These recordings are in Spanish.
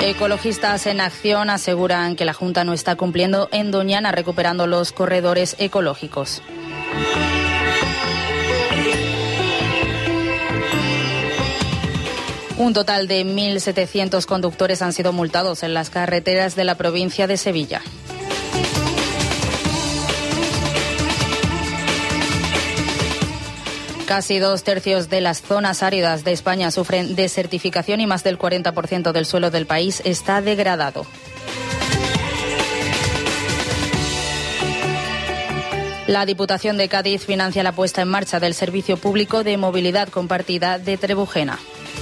Ecologistas en Acción aseguran que la Junta no está cumpliendo en Doñana recuperando los corredores ecológicos. Un total de 1.700 conductores han sido multados en las carreteras de la provincia de Sevilla. Casi 2/3 de las zonas áridas de España sufren desertificación y más del 40% del suelo del país está degradado. La Diputación de Cádiz financia la puesta en marcha del Servicio Público de Movilidad Compartida de Trebujena.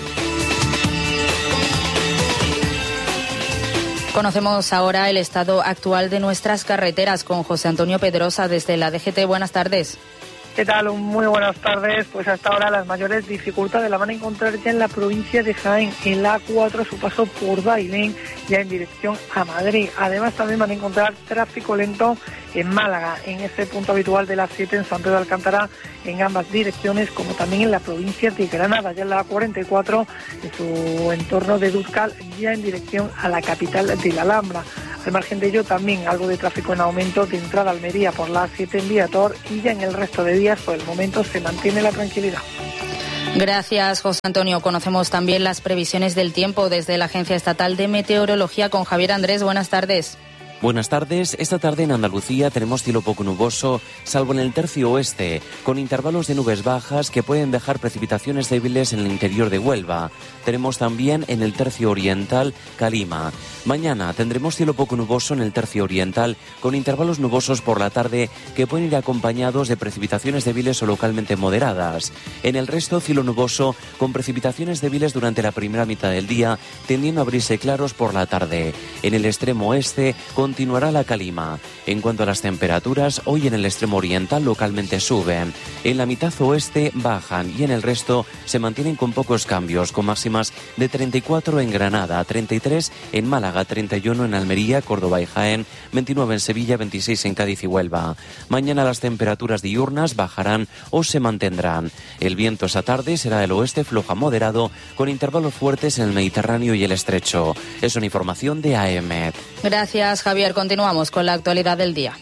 Conocemos ahora el estado actual de nuestras carreteras con José Antonio Pedrosa desde la DGT. Buenas tardes. ¿Qué tal? Muy buenas tardes. Pues hasta ahora las mayores dificultades las van a encontrar ya en la provincia de Jaén, en la A4, su paso por Bailén, ya en dirección a Madrid. Además también van a encontrar tráfico lento en Málaga, en ese punto habitual de la 7 en San Pedro de Alcántara, en ambas direcciones, como también en la provincia de Granada, ya en la A44, en su entorno de Dúzcal, ya en dirección a la capital de la Alhambra. Al margen de ello, también algo de tráfico en aumento de entrada a Almería por la A7 en Viator, y ya en el resto de días, por el momento, se mantiene la tranquilidad. Gracias, José Antonio. Conocemos también las previsiones del tiempo desde la Agencia Estatal de Meteorología con Javier Andrés. Buenas tardes. Buenas tardes. Esta tarde en Andalucía tenemos cielo poco nuboso, salvo en el tercio oeste, con intervalos de nubes bajas que pueden dejar precipitaciones débiles en el interior de Huelva. Tenemos también en el tercio oriental calima. Mañana tendremos cielo poco nuboso en el tercio oriental, con intervalos nubosos por la tarde que pueden ir acompañados de precipitaciones débiles o localmente moderadas. En el resto, cielo nuboso con precipitaciones débiles durante la primera mitad del día, tendiendo a abrirse claros por la tarde. En el extremo oeste, continuará la calima. En cuanto a las temperaturas, hoy en el extremo oriental localmente suben. En la mitad oeste bajan y en el resto se mantienen con pocos cambios, con máximas de 34 en Granada, 33 en Málaga, 31 en Almería, Córdoba y Jaén, 29 en Sevilla, 26 en Cádiz y Huelva. Mañana las temperaturas diurnas bajarán o se mantendrán. El viento esa tarde será del oeste flojo a moderado, con intervalos fuertes en el Mediterráneo y el Estrecho. Es una información de AEMET. Gracias, Javier. Continuamos con la actualidad del día.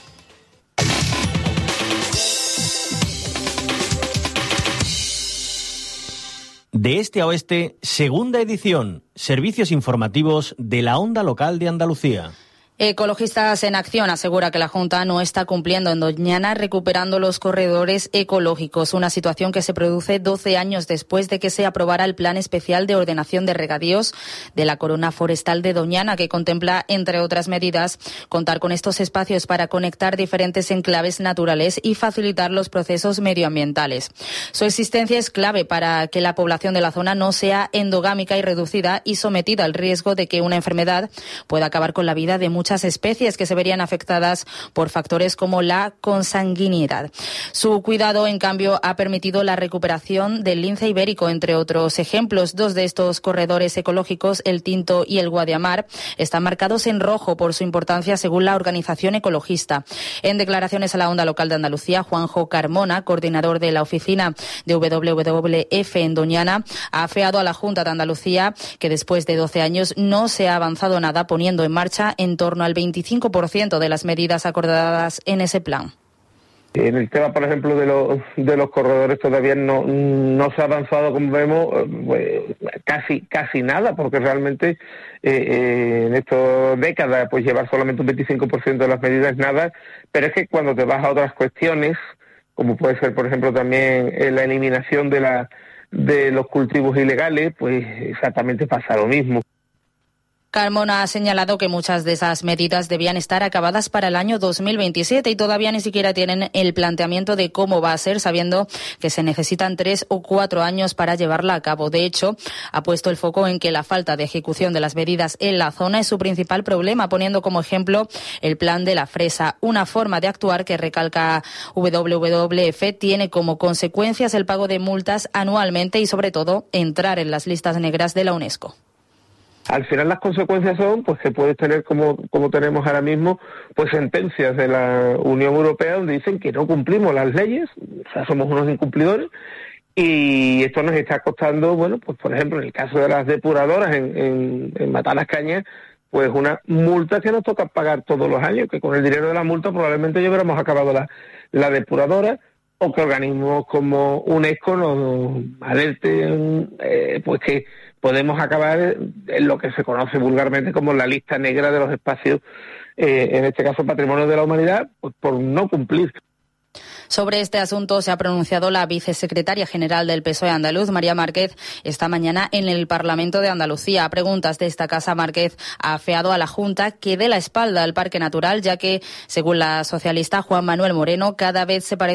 De este a oeste, segunda edición, servicios informativos de la Onda Local de Andalucía. Ecologistas en Acción asegura que la Junta no está cumpliendo en Doñana recuperando los corredores ecológicos, una situación que se produce 12 años después de que se aprobara el Plan Especial de Ordenación de Regadíos de la Corona Forestal de Doñana, que contempla, entre otras medidas, contar con estos espacios para conectar diferentes enclaves naturales y facilitar los procesos medioambientales. Su existencia es clave para que la población de la zona no sea endogámica y reducida y sometida al riesgo de que una enfermedad pueda acabar con la vida de muchas especies que se verían afectadas por factores como la consanguinidad. Su cuidado, en cambio, ha permitido la recuperación del lince ibérico, entre otros ejemplos. Dos de estos corredores ecológicos, el Tinto y el Guadiamar, están marcados en rojo por su importancia según la organización ecologista. En declaraciones a la Onda Local de Andalucía, Juanjo Carmona, coordinador de la oficina de WWF en Doñana, ha afeado a la Junta de Andalucía que después de 12 años no se ha avanzado nada, poniendo en marcha en torno al 25% de las medidas acordadas en ese plan. En el tema, por ejemplo, de los corredores todavía no se ha avanzado, como vemos, casi nada, porque realmente en estas décadas pues llevar solamente un 25% de las medidas es nada, pero es que cuando te vas a otras cuestiones, como puede ser, por ejemplo, también la eliminación de los cultivos ilegales, pues exactamente pasa lo mismo. Carmona ha señalado que muchas de esas medidas debían estar acabadas para el año 2027 y todavía ni siquiera tienen el planteamiento de cómo va a ser, sabiendo que se necesitan 3 o 4 años para llevarla a cabo. De hecho, ha puesto el foco en que la falta de ejecución de las medidas en la zona es su principal problema, poniendo como ejemplo el plan de la fresa, una forma de actuar que, recalca WWF, tiene como consecuencias el pago de multas anualmente y, sobre todo, entrar en las listas negras de la UNESCO. Al final las consecuencias son pues que puedes tener, como tenemos ahora mismo, pues sentencias de la Unión Europea donde dicen que no cumplimos las leyes, o sea, somos unos incumplidores, Y esto nos está costando, bueno, pues por ejemplo, en el caso de las depuradoras en Matalascañas, pues una multa que nos toca pagar todos los años, que con el dinero de la multa probablemente ya hubiéramos acabado la depuradora, o que organismos como UNESCO nos alerten, pues que podemos acabar en lo que se conoce vulgarmente como la lista negra de los espacios, en este caso Patrimonio de la Humanidad, pues por no cumplir. Sobre este asunto se ha pronunciado la vicesecretaria general del PSOE andaluz, María Márquez, esta mañana en el Parlamento de Andalucía. A preguntas de esta casa, Márquez ha afeado a la Junta que dé la espalda al Parque Natural, ya que, según la socialista Juan Manuel Moreno, cada vez se parece